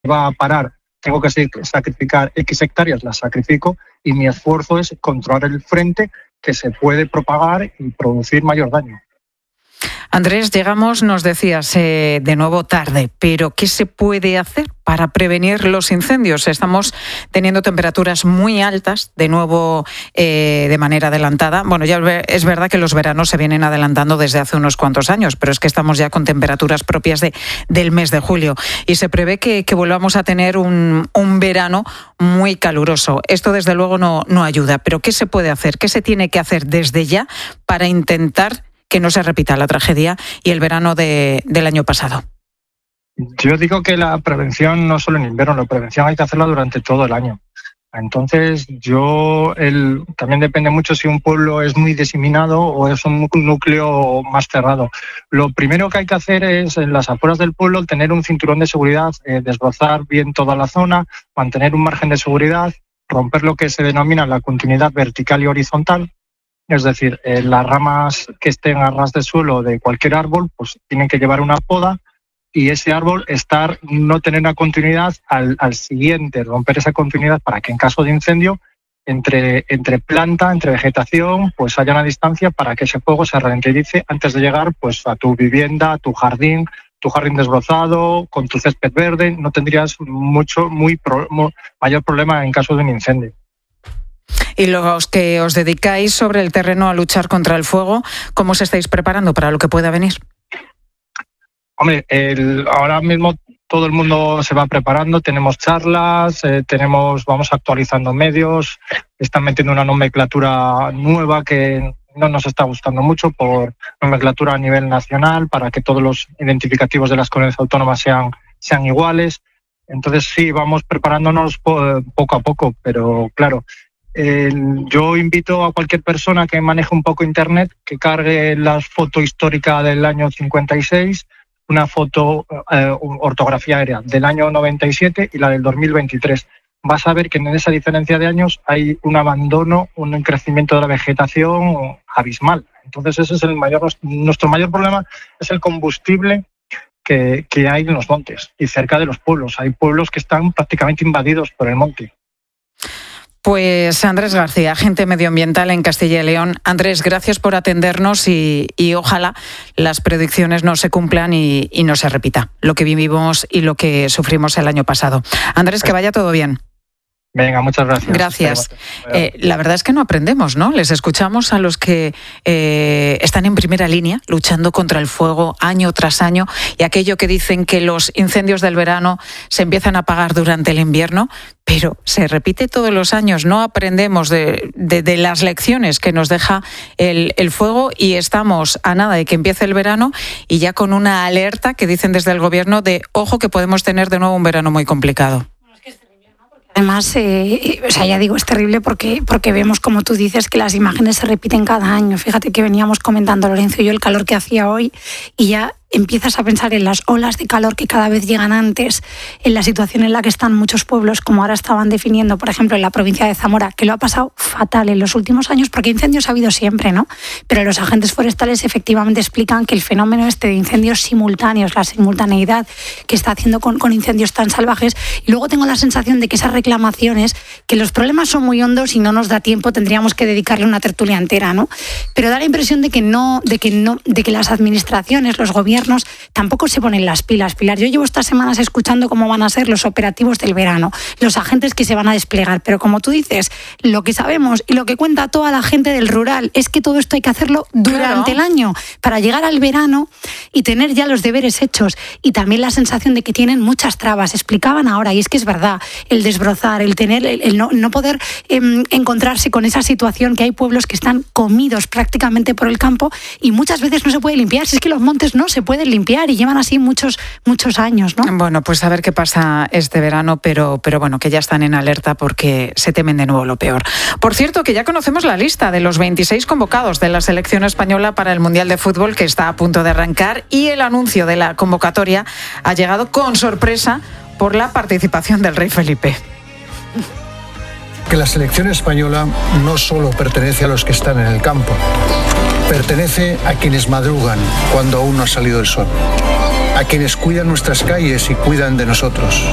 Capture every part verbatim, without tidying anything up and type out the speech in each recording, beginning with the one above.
va a parar, tengo que sacrificar X hectáreas, las sacrifico y mi esfuerzo es controlar el frente que se puede propagar y producir mayor daño. Andrés, llegamos, nos decías, eh, de nuevo tarde, pero ¿qué se puede hacer para prevenir los incendios? Estamos teniendo temperaturas muy altas, de nuevo eh, de manera adelantada. Bueno, ya es verdad que los veranos se vienen adelantando desde hace unos cuantos años, pero es que estamos ya con temperaturas propias de, del mes de julio y se prevé que, que volvamos a tener un, un verano muy caluroso. Esto desde luego no, no ayuda, pero ¿qué se puede hacer? ¿Qué se tiene que hacer desde ya para intentar que no se repita la tragedia y el verano de, del año pasado? Yo digo que la prevención no solo en invierno, la prevención hay que hacerla durante todo el año. Entonces, yo el, también depende mucho si un pueblo es muy diseminado o es un núcleo más cerrado. Lo primero que hay que hacer es, en las afueras del pueblo, tener un cinturón de seguridad, eh, desbrozar bien toda la zona, mantener un margen de seguridad, romper lo que se denomina la continuidad vertical y horizontal. Es decir, eh, las ramas que estén a ras de suelo de cualquier árbol, pues tienen que llevar una poda y ese árbol estar, no tener una continuidad al, al siguiente, romper esa continuidad para que en caso de incendio, entre, entre planta, entre vegetación, pues haya una distancia para que ese fuego se ralentice antes de llegar pues a tu vivienda, a tu jardín, tu jardín desbrozado, con tu césped verde. No tendrías mucho, muy pro, muy, mayor problema en caso de un incendio. Y los que os dedicáis sobre el terreno a luchar contra el fuego, ¿cómo os estáis preparando para lo que pueda venir? Hombre, el, ahora mismo todo el mundo se va preparando, tenemos charlas, eh, tenemos, vamos actualizando medios, están metiendo una nomenclatura nueva que no nos está gustando mucho, por nomenclatura a nivel nacional, para que todos los identificativos de las comunidades autónomas sean, sean iguales. Entonces sí, vamos preparándonos po- poco a poco, pero claro, Eh, yo invito a cualquier persona que maneje un poco internet que cargue la foto histórica del año cincuenta y seis, una foto eh, ortografía aérea del año noventa y siete y la del dos mil veintitrés. Vas a ver que en esa diferencia de años hay un abandono, un crecimiento de la vegetación abismal. Entonces ese es el mayor, nuestro mayor problema es el combustible que, que hay en los montes y cerca de los pueblos. Hay pueblos que están prácticamente invadidos por el monte. Pues Andrés García, agente medioambiental en Castilla y León. Andrés, gracias por atendernos y, y ojalá las predicciones no se cumplan y, y no se repita lo que vivimos y lo que sufrimos el año pasado. Andrés, que vaya todo bien. Venga, muchas gracias. Gracias. Eh, la verdad es que no aprendemos, ¿no? Les escuchamos a los que eh, están en primera línea luchando contra el fuego año tras año y aquello que dicen que los incendios del verano se empiezan a apagar durante el invierno, pero se repite todos los años. No aprendemos de, de, de las lecciones que nos deja el, el fuego y estamos a nada de que empiece el verano y ya con una alerta que dicen desde el gobierno de ojo que podemos tener de nuevo un verano muy complicado. Además, eh, o sea, ya digo, es terrible porque, porque vemos, como tú dices, que las imágenes se repiten cada año. Fíjate que veníamos comentando, Lorenzo y yo, el calor que hacía hoy y ya empiezas a pensar en las olas de calor que cada vez llegan antes, en la situación en la que están muchos pueblos, como ahora estaban definiendo, por ejemplo, en la provincia de Zamora, que lo ha pasado fatal en los últimos años, porque incendios ha habido siempre, ¿no? Pero los agentes forestales efectivamente explican que el fenómeno este de incendios simultáneos, la simultaneidad que está haciendo con, con incendios tan salvajes, y luego tengo la sensación de que esas reclamaciones, que los problemas son muy hondos y no nos da tiempo, tendríamos que dedicarle una tertulia entera, ¿no? Pero da la impresión de que no, de que no, de que las administraciones, los gobiernos, tampoco se ponen las pilas, Pilar. Yo llevo estas semanas escuchando cómo van a ser los operativos del verano, los agentes que se van a desplegar, pero como tú dices, lo que sabemos y lo que cuenta toda la gente del rural es que todo esto hay que hacerlo durante Claro. el año para llegar al verano y tener ya los deberes hechos, y también la sensación de que tienen muchas trabas. Explicaban ahora, y es que es verdad, el desbrozar, el tener, el, el no, no poder eh, encontrarse con esa situación que hay pueblos que están comidos prácticamente por el campo y muchas veces no se puede limpiar. Si es que los montes no se pueden limpiar y llevan así muchos muchos años, ¿no? Bueno, pues a ver qué pasa este verano, pero, pero bueno, que ya están en alerta porque se temen de nuevo lo peor. Por cierto, que ya conocemos la lista de los veintiséis convocados de la selección española para el Mundial de Fútbol, que está a punto de arrancar, y el anuncio de la convocatoria ha llegado con sorpresa por la participación del rey Felipe. Que la selección española no solo pertenece a los que están en el campo, pertenece a quienes madrugan cuando aún no ha salido el sol, a quienes cuidan nuestras calles y cuidan de nosotros,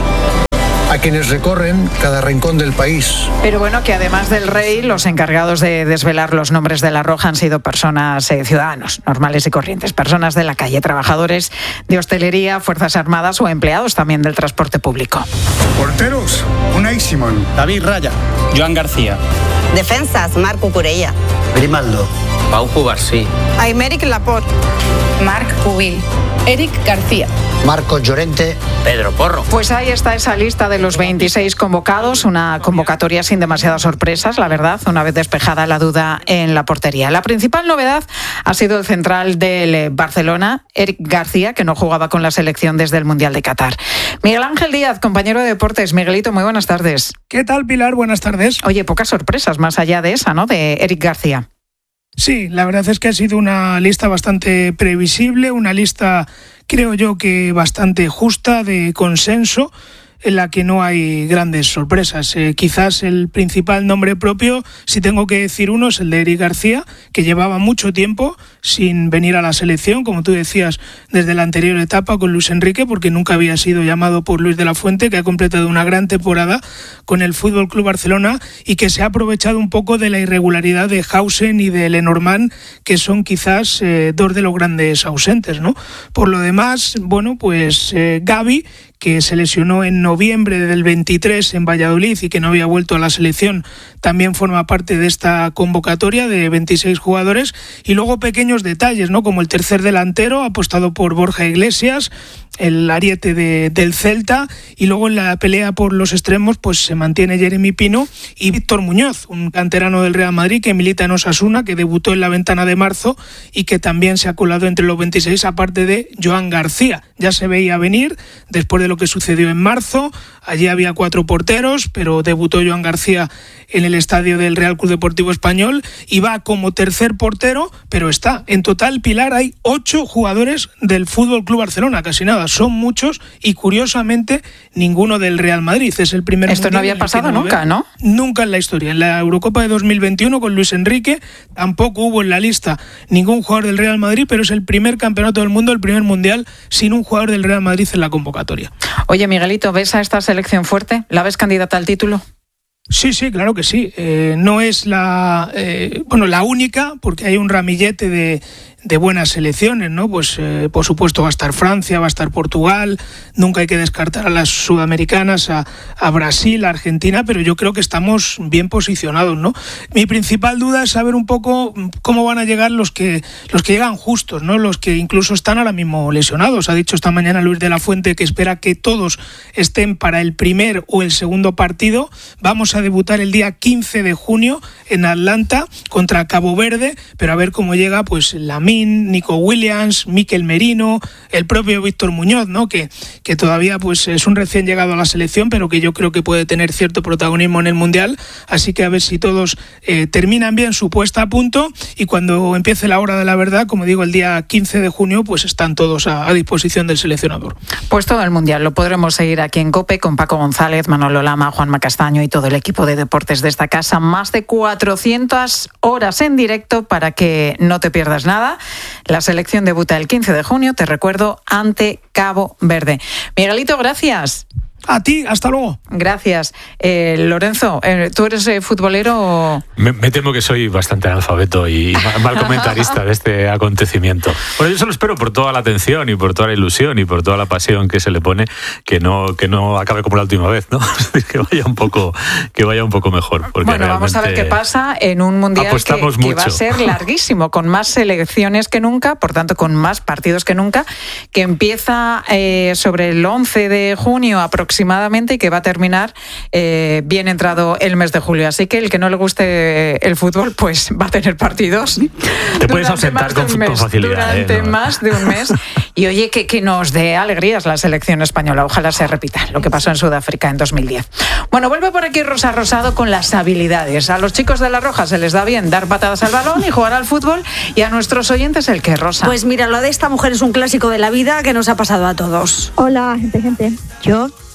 a quienes recorren cada rincón del país. Pero bueno, que además del rey, los encargados de desvelar los nombres de la Roja han sido personas, eh, ciudadanos normales y corrientes, personas de la calle, trabajadores de hostelería, Fuerzas Armadas o empleados también del transporte público. Porteros, Unai Simón. David Raya. Joan García. Defensas, Marc Cucurella. Grimaldo. Pau Cubarsí. Aymeric Laporte. Marc Pubil. Eric García. Marcos Llorente. Pedro Porro. Pues ahí está esa lista de los veintiséis convocados, una convocatoria sin demasiadas sorpresas, la verdad, una vez despejada la duda en la portería. La principal novedad ha sido el central del Barcelona, Eric García, que no jugaba con la selección desde el Mundial de Qatar. Miguel Ángel Díaz, compañero de deportes. Miguelito, muy buenas tardes. ¿Qué tal, Pilar? Buenas tardes. Oye, pocas sorpresas más allá de esa, ¿no?, de Eric García. Sí, la verdad es que ha sido una lista bastante previsible, una lista, creo yo, que bastante justa, de consenso, en la que no hay grandes sorpresas. Eh, quizás el principal nombre propio, si tengo que decir uno, es el de Eric García, que llevaba mucho tiempo sin venir a la selección, como tú decías, desde la anterior etapa con Luis Enrique, porque nunca había sido llamado por Luis de la Fuente, que ha completado una gran temporada con el F C Barcelona y que se ha aprovechado un poco de la irregularidad de Hausen y de Lenormand, que son quizás eh, dos de los grandes ausentes, ¿no? Por lo demás, bueno, pues eh, Gavi, que se lesionó en noviembre del veintitrés en Valladolid y que no había vuelto a la selección, también forma parte de esta convocatoria de veintiséis jugadores. Y luego pequeños detalles, ¿no?, como el tercer delantero, apostado por Borja Iglesias, el ariete de, del Celta, y luego en la pelea por los extremos pues se mantiene Jeremy Pino y Víctor Muñoz, un canterano del Real Madrid que milita en Osasuna, que debutó en la ventana de marzo y que también se ha colado entre los veintiséis, aparte de Joan García. Ya se veía venir después de lo que sucedió en marzo. Allí había cuatro porteros, pero debutó Joan García en el estadio del Real Club Deportivo Español y va como tercer portero, pero está. En total, Pilar, hay ocho jugadores del F C Barcelona, casi nada, son muchos, y curiosamente ninguno del Real Madrid. Es el primer Esto no había pasado nunca, ¿no? Nunca en la historia. En la Eurocopa de dos mil veintiuno con Luis Enrique tampoco hubo en la lista ningún jugador del Real Madrid, pero es el primer campeonato del mundo, el primer mundial sin un jugador del Real Madrid en la convocatoria. Oye, Miguelito, ¿ves a esta selección fuerte? ¿La ves candidata al título? Sí, sí, claro que sí. Eh, no es la eh, bueno la única, porque hay un ramillete de, de buenas selecciones, ¿no? Pues eh, por supuesto va a estar Francia, va a estar Portugal, nunca hay que descartar a las sudamericanas, a, a Brasil, a Argentina, pero yo creo que estamos bien posicionados, ¿no? Mi principal duda es saber un poco cómo van a llegar los que los que llegan justos, ¿no? Los que incluso están ahora mismo lesionados. Ha dicho esta mañana Luis de la Fuente que espera que todos estén para el primer o el segundo partido. Vamos a debutar el día quince de junio en Atlanta contra Cabo Verde, pero a ver cómo llega pues Lamine, Nico Williams, Mikel Merino, el propio Víctor Muñoz, ¿no? Que, que todavía pues es un recién llegado a la selección, pero que yo creo que puede tener cierto protagonismo en el Mundial, así que a ver si todos eh, terminan bien su puesta a punto y cuando empiece la hora de la verdad, como digo, el día quince de junio, pues están todos a, a disposición del seleccionador. Pues todo el Mundial lo podremos seguir aquí en COPE con Paco González, Manolo Lama, Juanma Castaño y todo el equipo de deportes de esta casa. Más de cuatrocientas horas en directo para que no te pierdas nada. La selección debuta el quince de junio, te recuerdo, ante Cabo Verde. Miguelito, gracias. A ti, hasta luego. Gracias. Eh, Lorenzo, eh, ¿tú eres eh, futbolero o...? Me, me temo que soy bastante analfabeto y mal, mal comentarista de este acontecimiento. Bueno, yo solo espero por toda la atención y por toda la ilusión y por toda la pasión que se le pone que no que no acabe como la última vez, ¿no? que vaya un poco que vaya un poco mejor. Porque bueno, vamos a ver qué pasa en un mundial que, que va a ser larguísimo, con más selecciones que nunca, por tanto con más partidos que nunca, que empieza eh, sobre el once de junio aproximadamente aproximadamente y que va a terminar eh, bien entrado el mes de julio. Así que el que no le guste el fútbol, pues va a tener partidos. Te puedes ausentar con, con facilidad. Durante eh, ¿no? más de un mes. Y oye, que, que nos dé alegrías la selección española. Ojalá se repita lo que pasó en Sudáfrica en dos mil diez. Bueno, vuelve por aquí Rosa Rosado con las habilidades. A los chicos de La Roja se les da bien dar patadas al balón y jugar al fútbol, y a nuestros oyentes el que, Rosa. Pues mira, lo de esta mujer es un clásico de la vida que nos ha pasado a todos. Hola, gente, gente. Yo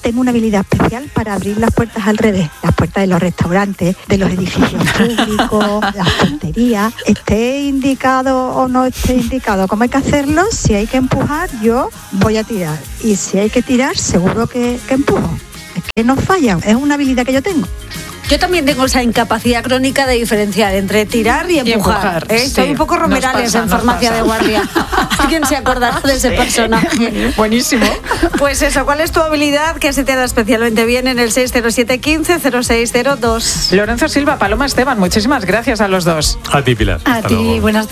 tengo una habilidad especial para abrir las puertas al revés, las puertas de los restaurantes, de los edificios públicos, las tonterías, esté indicado o no esté indicado cómo hay que hacerlo. Si hay que empujar, yo voy a tirar, y si hay que tirar, seguro que, que empujo. Es que no falla, es una habilidad que yo tengo. Yo también tengo esa incapacidad crónica de diferenciar entre tirar y empujar. Y empujar ¿eh? sí. Soy un poco Romerales pasa, en farmacia pasa. de guardia. ¿Quién se acordará de ese personaje? Buenísimo. Pues eso, ¿cuál es tu habilidad que se te da especialmente bien en el seis cero siete uno cinco cero seis cero dos? Lorenzo Silva, Paloma Esteban, muchísimas gracias a los dos. A ti, Pilar. A ti, buenas tardes.